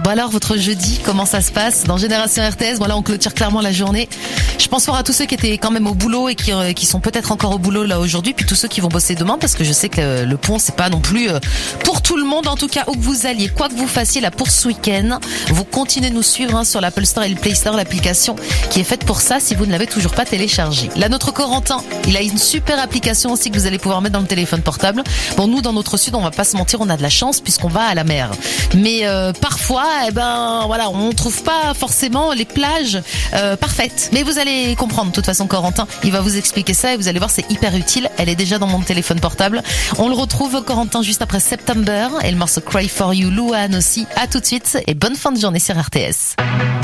Bon alors, votre jeudi, comment ça se passe dans Génération RTS? Bon là, on clôture clairement la journée. Je pense fort à tous ceux qui étaient quand même au boulot et qui sont peut-être encore au boulot là aujourd'hui, puis tous ceux qui vont bosser demain, parce que je sais que le pont, c'est pas non plus pour tout le monde. En tout cas, où que vous alliez, quoi que vous fassiez là pour ce week-end, vous continuez de nous suivre sur l'Apple Store et le Play Store, l'application qui est faite pour ça si vous ne l'avez toujours pas téléchargée. Là, notre Corentin, il a une super application aussi que vous allez pouvoir mettre dans le téléphone portable. Bon, nous, dans notre sud, on va pas se mentir, on a de la chance puisqu'on va à la mer. Mais parfois, voilà, on trouve pas forcément les plages parfaites. Mais vous allez comprendre, de toute façon, Corentin, il va vous expliquer ça et vous allez voir, c'est hyper utile. Elle est déjà dans mon téléphone portable. On le retrouve, Corentin, juste après September et le morceau Cry For You, Louane aussi. À tout de suite et bonne fin de journée sur RTS.